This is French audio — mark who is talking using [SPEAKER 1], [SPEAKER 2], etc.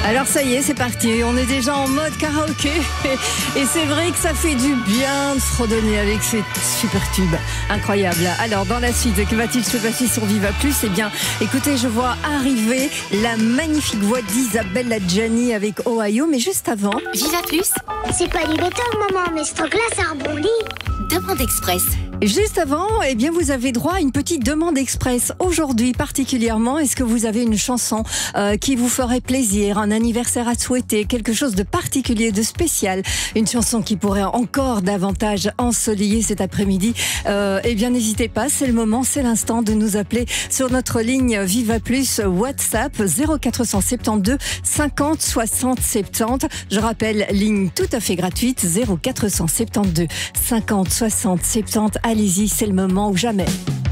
[SPEAKER 1] Alors ça y est, c'est parti. On est déjà en mode karaoké. Et c'est vrai que ça fait du bien de fredonner avec ces super tubes. Incroyable. Alors, dans la suite, que va-t-il se passer sur Viva Plus? Eh bien, écoutez, je vois arriver la magnifique voix d'Isabelle Adjani avec Ohio. Mais juste avant...
[SPEAKER 2] Viva Plus,
[SPEAKER 3] C'est pas du béton, maman, mais ce truc-là, ça rebondit.
[SPEAKER 2] demande express.
[SPEAKER 1] Juste avant, eh bien, vous avez droit à une petite demande express. Aujourd'hui, particulièrement, est-ce que vous avez une chanson qui vous ferait plaisir, un anniversaire à souhaiter, quelque chose de particulier, de spécial, une chanson qui pourrait encore davantage ensoleiller cet après-midi? Eh bien, n'hésitez pas, c'est le moment, c'est l'instant de nous appeler sur notre ligne Viva Plus WhatsApp 0472 50 60 70. Je rappelle, ligne tout à fait gratuite 0472 50 60 70. Allez-y, c'est le moment ou jamais.